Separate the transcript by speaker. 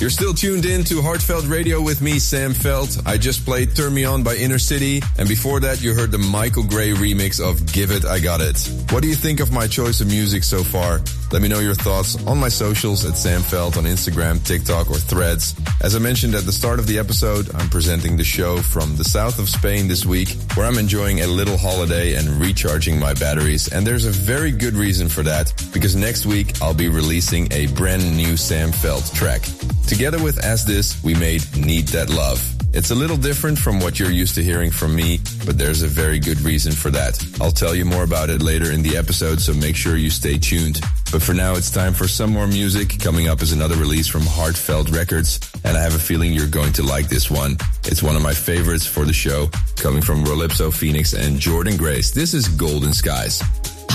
Speaker 1: You're still tuned in to Heartfelt Radio with me, Sam Felt. I just played Turn Me On by Inner City, and before that you heard the Michael Gray remix of Give It, I Got It. What do you think of my choice of music so far? Let me know your thoughts on my socials at Sam Felt on Instagram, TikTok, or Threads. As I mentioned at the start of the episode, I'm presenting the show from the south of Spain this week, where I'm enjoying a little holiday and recharging my batteries. And there's a very good reason for that, because next week I'll be releasing a brand new Sam Felt track. Together with As This, we made Need That Love. It's a little different from what you're used to hearing from me, but there's a very good reason for that. I'll tell you more about it later in the episode, so make sure you stay tuned. But for now, it's time for some more music. Coming up is another release from Heartfelt Records, and I have a feeling you're going to like this one. It's one of my favorites for the show, coming from Rolipso Phoenix and Jordan Grace. This is Golden Skies.